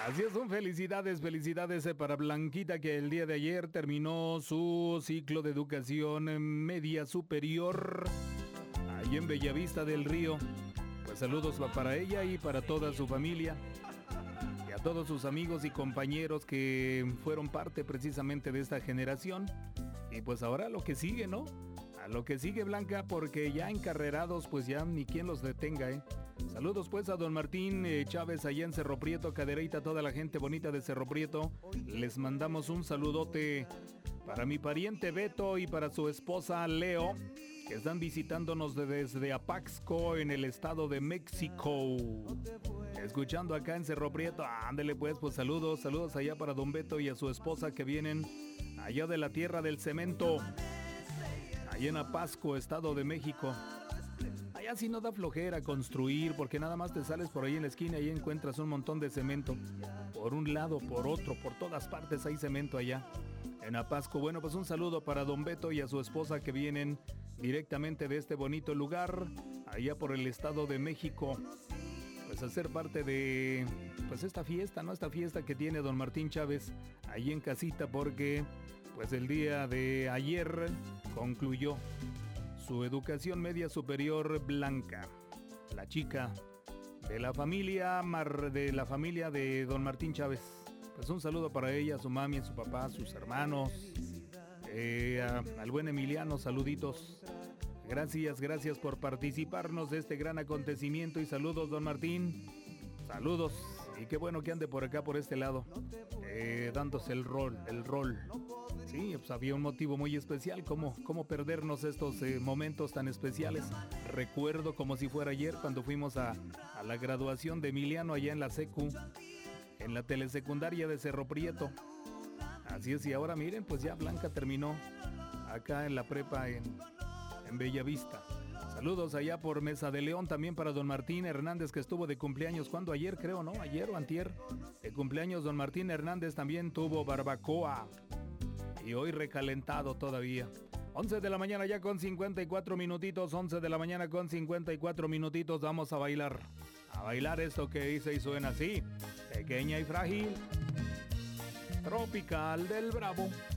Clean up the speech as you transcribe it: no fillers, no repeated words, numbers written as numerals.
Así es, felicidades para Blanquita, que el día de ayer terminó su ciclo de educación media superior ahí en Bellavista del Río. Pues saludos para ella y para toda su familia y a todos sus amigos y compañeros que fueron parte precisamente de esta generación. Y pues ahora lo que sigue, ¿no? A lo que sigue, Blanca, porque ya encarrerados, pues ya ni quien los detenga, ¿eh? Saludos pues a don Martín Chávez allá en Cerro Prieto, Cadereyta, toda la gente bonita de Cerro Prieto. Les mandamos un saludote para mi pariente Beto y para su esposa Leo, que están visitándonos desde Apaxco en el estado de México. Escuchando acá en Cerro Prieto, ándele pues saludos allá para don Beto y a su esposa que vienen allá de la tierra del cemento, allá en Apaxco, estado de México. Allá sí no da flojera construir, porque nada más te sales por ahí en la esquina y encuentras un montón de cemento. Por un lado, por otro, por todas partes hay cemento allá en Apaxco. Bueno, pues un saludo para don Beto y a su esposa que vienen directamente de este bonito lugar, allá por el estado de México. Pues a ser parte de pues esta fiesta, ¿no? Esta fiesta que tiene don Martín Chávez ahí en casita, porque pues el día de ayer concluyó su educación media superior Blanca, la chica de la familia de don Martín Chávez. Pues un saludo para ella, su mami, su papá, sus hermanos, al buen Emiliano, saluditos. Gracias por participarnos de este gran acontecimiento y saludos, don Martín. Saludos y qué bueno que ande por acá, por este lado, dándose el rol. Sí, pues había un motivo muy especial, ¿cómo perdernos estos momentos tan especiales? Recuerdo como si fuera ayer cuando fuimos a la graduación de Emiliano allá en la secu, en la telesecundaria de Cerro Prieto. Así es, y ahora miren, pues ya Blanca terminó acá en la prepa en Bellavista. Saludos allá por Mesa de León también para don Martín Hernández, que estuvo de cumpleaños, ¿cuándo? Ayer creo, ¿no? Ayer o antier. De cumpleaños don Martín Hernández también tuvo barbacoa. Y hoy recalentado todavía. 11 de la mañana ya con 54 minutitos. 11 de la mañana con 54 minutitos. Vamos a bailar. A bailar esto que dice y suena así. Pequeña y frágil. Tropical del Bravo.